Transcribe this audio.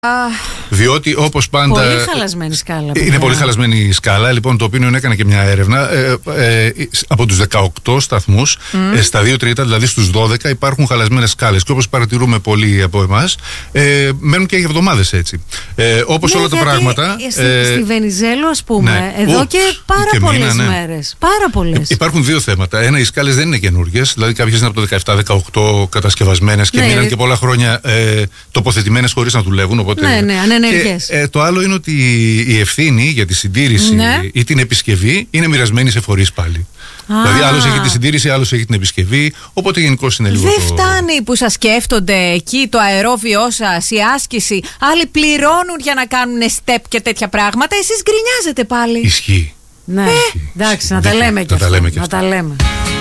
Διότι όπως πάντα. Πολύ χαλασμένη σκάλα. Είναι πολύ χαλασμένη η σκάλα. Λοιπόν, το οποίο έκανε και μια έρευνα. Από τους 18 σταθμούς, στα 2 τρίτα, δηλαδή στους 12, υπάρχουν χαλασμένες σκάλες. Και όπως παρατηρούμε πολλοί από εμάς, μένουν και για εβδομάδες έτσι. Όπως όλα τα πράγματα. Στη Βενιζέλο, ας πούμε, ναι, εδώ και πάρα πολλές μέρες. Πάρα πολλές. Υπάρχουν δύο θέματα. Ένα, οι σκάλες δεν είναι καινούργιες. Δηλαδή, κάποιες είναι από το 17-18 κατασκευασμένες και μείναν και πολλά χρόνια τοποθετημένες χωρίς να δουλεύουν. Οπότε, ναι, ανενεργές. Το άλλο είναι ότι η ευθύνη για τη συντήρηση ή την επισκευή είναι μοιρασμένη σε φορείς πάλι. Δηλαδή, άλλος έχει τη συντήρηση, άλλος έχει την επισκευή. Οπότε γενικώς είναι λίγο. Δεν φτάνει που σας σκέφτονται εκεί το αερόβιό σας, η άσκηση. Άλλοι πληρώνουν για να κάνουν step και τέτοια πράγματα. Εσείς γκρινιάζετε πάλι. Ισχύει. Ναι, εντάξει, να τα λέμε και αυτά. Να τα λέμε.